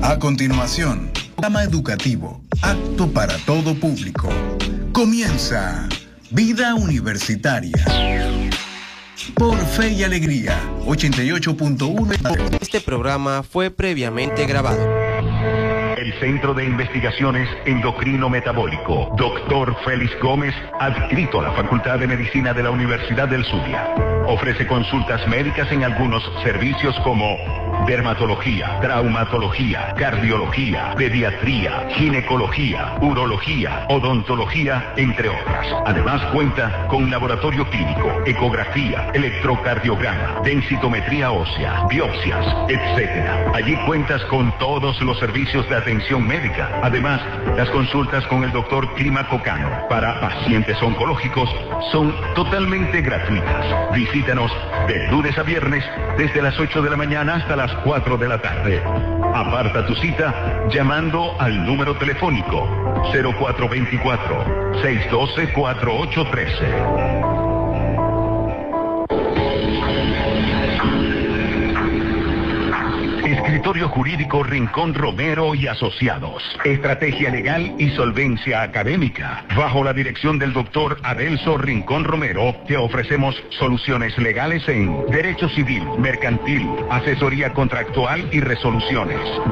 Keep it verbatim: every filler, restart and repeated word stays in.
A continuación, programa educativo, apto para todo público. Comienza Vida Universitaria. Por Fe y Alegría, ochenta y ocho punto uno. Este programa fue previamente grabado. El Centro de Investigaciones Endocrino Metabólico, doctor Félix Gómez, adscrito a la Facultad de Medicina de la Universidad del Zulia. Ofrece consultas médicas en algunos servicios como dermatología, traumatología, cardiología, pediatría, ginecología, urología, odontología, entre otras. Además cuenta con laboratorio clínico, ecografía, electrocardiograma, densitometría ósea, biopsias, etcétera. Allí cuentas con todos los servicios de atención médica. Además, las consultas con el doctor Clímaco Cano para pacientes oncológicos son totalmente gratuitas. Visítanos de lunes a viernes desde las ocho de la mañana hasta las cuatro de la tarde. Aparta tu cita llamando al número telefónico cero cuatro dos cuatro, seis uno dos, cuatro ocho uno tres. Escritorio Jurídico Rincón Romero y Asociados. Estrategia legal y solvencia académica. Bajo la dirección del doctor Adelso Rincón Romero, te ofrecemos soluciones legales en derecho civil, mercantil, asesoría contractual y resoluciones.